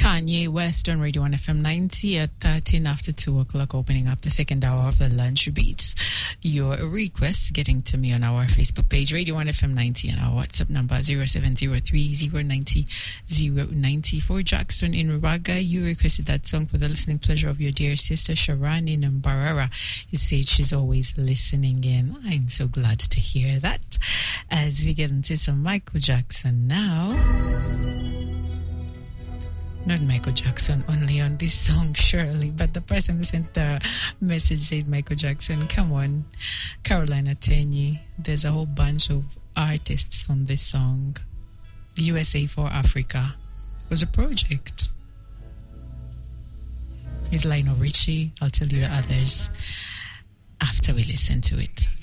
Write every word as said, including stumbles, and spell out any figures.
Kanye West on Radio one F M ninety at thirteen after two o'clock, opening up the second hour of the lunch beats. Your requests getting to me on our Facebook page, Radio one F M ninety, and our WhatsApp number zero seven zero three zero nine zero zero nine zero. For Jackson in Rubaga, you requested that song for the listening pleasure of your dear sister Sharon in Mbarara. You said she's always listening in. I'm so glad to hear that. As we get into some Michael Jackson now. Not Michael Jackson only on this song, surely, but the person who sent the message said Michael Jackson. Come on, Carolina Tenyi. There's a whole bunch of artists on this song. U S A for Africa was a project. It's Lionel Richie. I'll tell you the others after we listen to it.